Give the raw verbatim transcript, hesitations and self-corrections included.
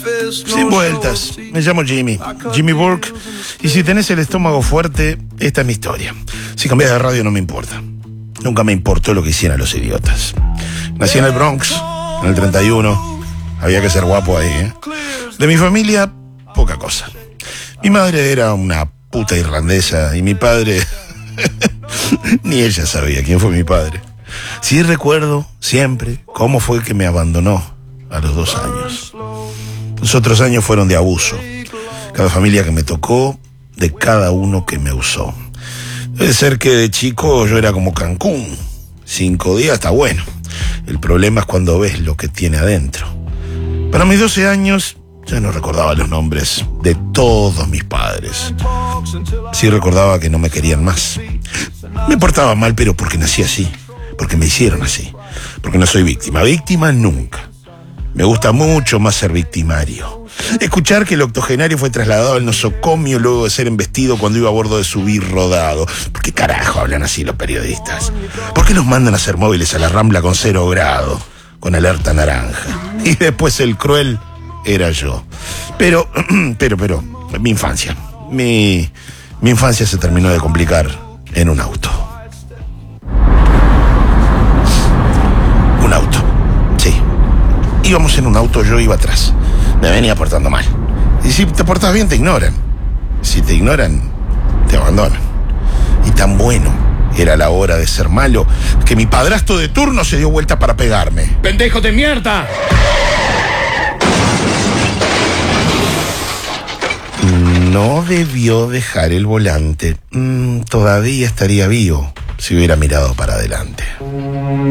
Sin vueltas, me llamo Jimmy, Jimmy Burke, y si tenés el estómago fuerte, esta es mi historia. Si cambiás de radio no me importa. Nunca me importó lo que hicieran los idiotas. Nací en el Bronx, en el treinta y uno, había que ser guapo ahí, ¿eh? De mi familia, poca cosa. Mi madre era una puta irlandesa y mi padre... ni ella sabía quién fue mi padre. Sí recuerdo siempre cómo fue que me abandonó a los dos años. Los otros años fueron de abuso. Cada familia que me tocó, de cada uno que me usó. Debe ser que de chico yo era como Cancún. Cinco días está bueno. El problema es cuando ves lo que tiene adentro. Para mis doce años ya no recordaba los nombres de todos mis padres. Sí recordaba que no me querían más. Me portaba mal, pero porque nací así. Porque me hicieron así. Porque no soy víctima. Víctima nunca. Me gusta mucho más ser victimario. Escuchar que el octogenario fue trasladado al nosocomio luego de ser embestido cuando iba a bordo de su vir rodado. ¿Por qué carajo hablan así los periodistas? ¿Por qué los mandan a hacer móviles a la Rambla con cero grado? Con alerta naranja. Y después el cruel era yo. Pero, pero, pero, mi infancia. Mi, mi infancia se terminó de complicar en un auto. Un auto, sí. Íbamos en un auto, yo iba atrás. Me venía portando mal. Y si te portas bien, te ignoran. Si te ignoran, te abandonan. Y tan bueno era la hora de ser malo que mi padrastro de turno se dio vuelta para pegarme. ¡Pendejo de mierda! No debió dejar el volante. Mm, todavía estaría vivo si hubiera mirado para adelante.